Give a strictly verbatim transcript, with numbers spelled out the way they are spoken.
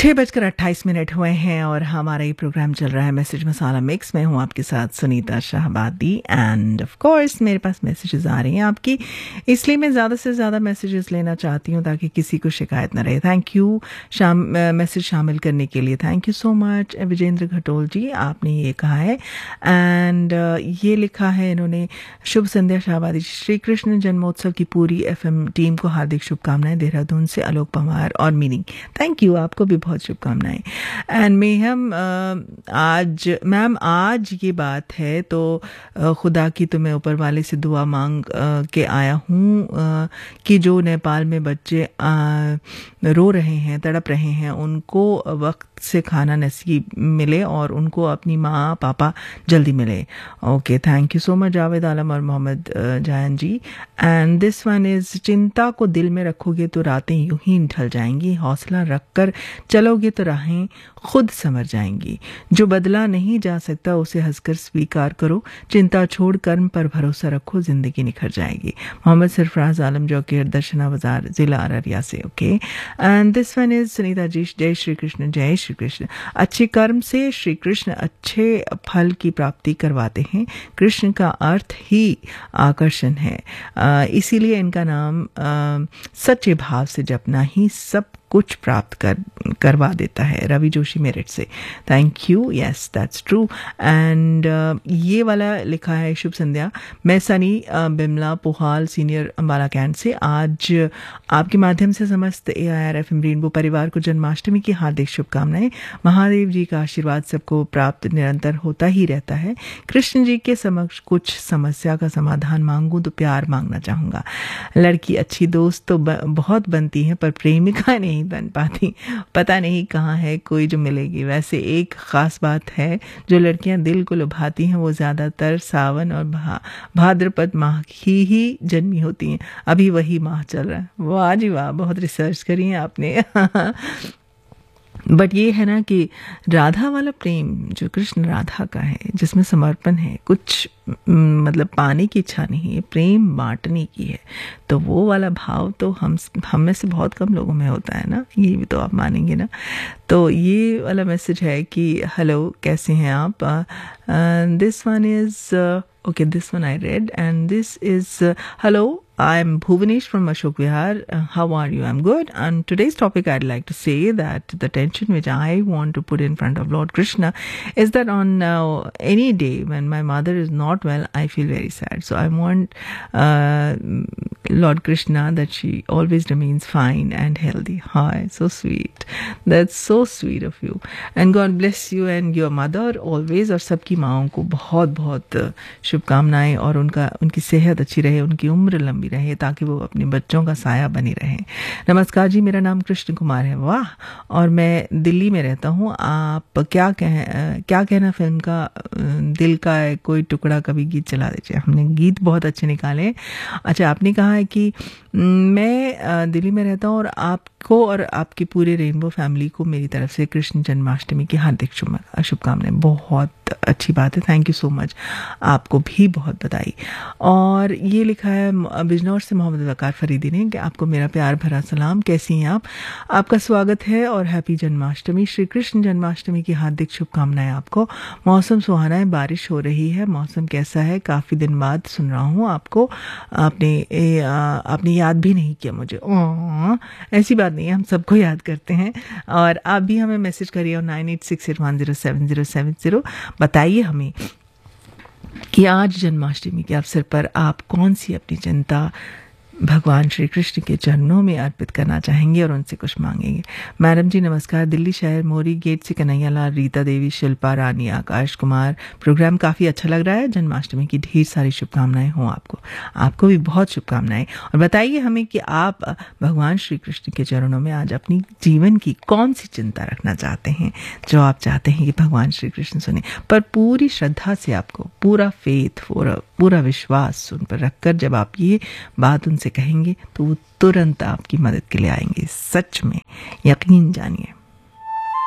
छः बजकर अट्ठाईस मिनट हुए हैं और हमारा ये प्रोग्राम चल रहा है मैसेज मसाला मिक्स में। हूँ आपके साथ Sunita Shahabadi end of course मेरे पास मैसेजेस आ रही हैं आपकी, इसलिए मैं ज़्यादा से ज़्यादा मैसेजेस लेना चाहती हूँ ताकि किसी को शिकायत ना रहे। थैंक यू शाम मैसेज शामिल करने के लिए, thank you so much Vijendra घटोल जी, आपने ये कहा है। एंड uh, ये लिखा है इन्होंने, शुभ संध्या शाहबादी, श्री कृष्ण जन्मोत्सव की पूरी एफएम टीम को हार्दिक शुभकामनाएं, देहरादून से आलोक पवार और मीनिंग। थैंक यू, आपको भी बहुत शुभकामनाएं। एंड मे हम आज मैम आज ये बात है तो uh, खुदा की तो मैं ऊपर वाले से दुआ मांग uh, के आया हूँ uh, कि जो नेपाल में बच्चे uh, रो रहे हैं, तड़प रहे हैं, उनको वक्त से खाना नसीब मिले और उनको अपनी माँ पापा जल्दी मिले। Okay, thank you so much Javed Alam और मोहम्मद जायन जी। एंड दिस वन इज, चिंता को दिल में रखोगे तो रातें यूं ही ढल जाएंगी, हौसला रखकर चलोगे तो राहें खुद संवर जाएंगी, जो बदला नहीं जा सकता उसे हंसकर स्वीकार करो, चिंता छोड़ कर्म पर भरोसा रखो, जिंदगी निखर जाएगी। मोहम्मद सरफराज आलम जोकेर, दर्शना बाजार, जिला अररिया से। Okay, and this one is Sunita ji, जय श्री कृष्ण, जय श्री कृष्ण। अच्छे कर्म से श्री कृष्ण अच्छे फल की प्राप्ति करवाते हैं, कृष्ण का अर्थ ही आकर्षण है, इसीलिए इनका नाम आ, सच्चे भाव से जपना ही सब कुछ प्राप्त कर करवा देता है। रवि जोशी मेरठ से, thank you, yes that's true. And ये वाला लिखा है, शुभ संध्या, मैं Sunny uh, Bimla पोहाल senior Ambala cantt से, आज आपके माध्यम से समस्त ए I R F M rainbow परिवार को जन्माष्टमी की हार्दिक शुभकामनाएं। महादेव जी का आशीर्वाद सबको प्राप्त निरंतर होता ही रहता है। कृष्ण जी के समक्ष कुछ समस्या का समाधान मांगूं तो प्यार मांगना चाहूँगा। लड़की अच्छी दोस्त तो ब, बहुत बनती है पर प्रेमिका नहीं बन पाती, पता नहीं कहाँ है कोई जो मिलेगी। वैसे एक खास बात है, जो लड़कियां दिल को लुभाती हैं वो ज्यादातर सावन और भा, भाद्रपद माह ही ही जन्मी होती हैं। अभी वही माह चल रहा है। वाह जी वाह, बहुत रिसर्च करी है आपने। बट ये है ना कि राधा वाला प्रेम जो कृष्ण राधा का है, जिसमें समर्पण है, कुछ मतलब पाने की इच्छा नहीं है, प्रेम बांटने की है, तो वो वाला भाव तो हम हम में से बहुत कम लोगों में होता है ना, ये भी तो आप मानेंगे ना। तो ये वाला मैसेज है कि हेलो कैसे हैं आप, this one is okay, this one I read and this is hello, I'm Bhuvanesh from Ashok Vihar. Uh, how are you? I'm good. And today's topic, I'd like to say that the tension which I want to put in front of Lord Krishna is that on uh, any day when my mother is not well, I feel very sad. So I want uh, Lord Krishna that she always remains fine and healthy. Hi, so sweet. That's so sweet of you. And God bless you and your mother always. और सबकी माँओं को बहुत बहुत शुभकामनाएं और उनका उनकी सेहत अच्छी रहे, उनकी उम्र लंबी रहे, ताकि वो अपने बच्चों का साया बनी रहे। नमस्कार जी, मेरा नाम कृष्ण कुमार है, वाह, और मैं दिल्ली में रहता हूँ। आप क्या कह क्या कहना फिल्म का दिल का है कोई टुकड़ा कभी गीत चला दीजिए। हमने गीत बहुत अच्छे निकाले। अच्छा, आपने कहा है कि मैं दिल्ली में रहता हूँ और आपको और आपकी पूरे रेनबो फैमिली को मेरी तरफ से कृष्ण जन्माष्टमी की हार्दिक शुभकामनाएं। बहुत अच्छी बात है, थैंक यू सो मच, आपको भी बहुत बधाई। और ये लिखा है बिजनौर से मोहम्मद वकार फरीदी ने कि आपको मेरा प्यार भरा सलाम, कैसी हैं आप, आपका स्वागत है और हैप्पी जन्माष्टमी, श्री कृष्ण जन्माष्टमी की हार्दिक शुभकामनाएं आपको। मौसम सुहाना है, बारिश हो रही है, मौसम कैसा है, काफ़ी दिन बाद सुन रहा हूँ आपको, आपने ए, आ, आपने याद भी नहीं किया मुझे। ओ, ऐसी बात नहीं है, हम सबको याद करते हैं। और आप भी हमें मैसेज करिए और nine eight six eight one zero seven zero seven zero बताइए हमें कि आज जन्माष्टमी के अवसर पर आप कौन सी अपनी चिंता भगवान श्री कृष्ण के चरणों में अर्पित करना चाहेंगे और उनसे कुछ मांगेंगे। मैडम जी नमस्कार, दिल्ली शहर मोरी गेट से कन्हैया लाल, रीता देवी, शिल्पा रानी, आकाश कुमार, प्रोग्राम काफ़ी अच्छा लग रहा है, जन्माष्टमी की ढेर सारी शुभकामनाएं हों आपको, आपको भी बहुत शुभकामनाएं। और बताइए हमें कि आप भगवान श्री कृष्ण के चरणों में आज अपनी जीवन की कौन सी चिंता रखना चाहते हैं, जो आप चाहते हैं कि भगवान श्री कृष्ण सुने, पर पूरी श्रद्धा से, आपको पूरा फेथ, पूरा पूरा विश्वास उन पर रखकर जब आप ये बात उनसे कहेंगे तो वो तुरंत आपकी मदद के लिए आएंगे। सच में यकीन जानिए।